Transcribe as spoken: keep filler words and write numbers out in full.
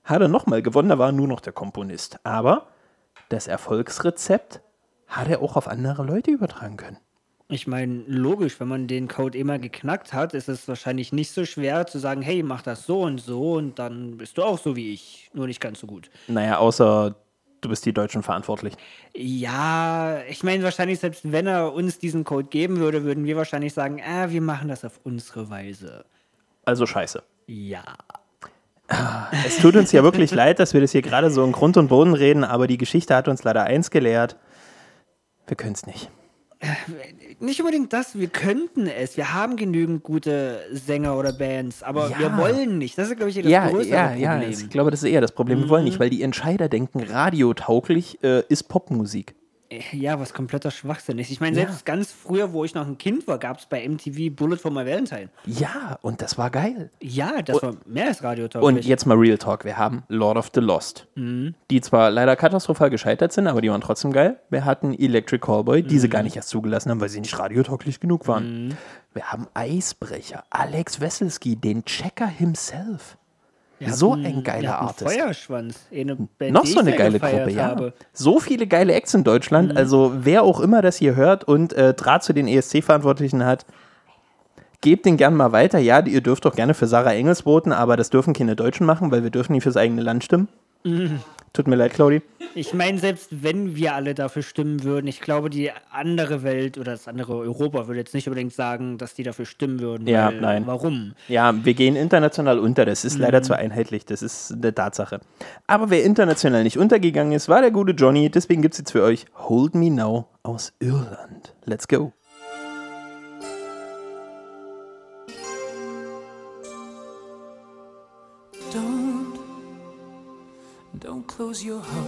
hat er nochmal gewonnen, da war nur noch der Komponist. Aber das Erfolgsrezept hat er auch auf andere Leute übertragen können. Ich meine, logisch, wenn man den Code immer geknackt hat, ist es wahrscheinlich nicht so schwer zu sagen, hey, mach das so und so und dann bist du auch so wie ich, nur nicht ganz so gut. Naja, außer du bist die Deutschen verantwortlich. Ja, ich meine, wahrscheinlich selbst wenn er uns diesen Code geben würde, würden wir wahrscheinlich sagen, ah, wir machen das auf unsere Weise. Also scheiße. Ja. Es tut uns ja wirklich leid, dass wir das hier gerade so in Grund und Boden reden, aber die Geschichte hat uns leider eins gelehrt. Wir können es nicht. Nicht unbedingt das, wir könnten es. Wir haben genügend gute Sänger oder Bands, aber Ja. wir wollen nicht. Das ist, glaube ich, das Ja, größere ja, Problem. ja, ich glaube, das ist eher das Problem. Wir wollen nicht, weil die Entscheider denken, radiotauglich äh, ist Popmusik. Ja, was kompletter Schwachsinn ist. Ich meine, Ja. selbst ganz früher, wo ich noch ein Kind war, gab es bei M T V Bullet for My Valentine. Ja, und das war geil. Ja, das war mehr als radiotauglich. Und jetzt mal Real Talk. Wir haben Lord of the Lost, Mhm. die zwar leider katastrophal gescheitert sind, aber die waren trotzdem geil. Wir hatten Electric Callboy, die sie gar nicht erst zugelassen haben, weil sie nicht radiotauglich genug waren. Mhm. Wir haben Eisbrecher, Alex Wesselski, den Checker himself. Wir So hatten- ein geiler wir hatten Artist. Feuerschwanz. Eine Band, Noch die so ich eine sehr geile gefeiert Gruppe, ja. habe. So viele geile Acts in Deutschland. Also wer auch immer das hier hört und äh, Draht zu den E S C-Verantwortlichen hat, gebt den gern mal weiter. Ja, ihr dürft doch gerne für Sarah Engels voten, aber das dürfen keine Deutschen machen, weil wir dürfen nicht fürs eigene Land stimmen. Tut mir leid, Claudi. Ich meine, selbst wenn wir alle dafür stimmen würden, ich glaube, die andere Welt oder das andere Europa würde jetzt nicht unbedingt sagen, dass die dafür stimmen würden. Ja, weil, nein. Warum? Ja, wir gehen international unter. Das ist leider zu einheitlich. Das ist eine Tatsache. Aber wer international nicht untergegangen ist, war der gute Johnny. Deswegen gibt es jetzt für euch Hold Me Now aus Irland. Let's go. Don't, don't close your heart.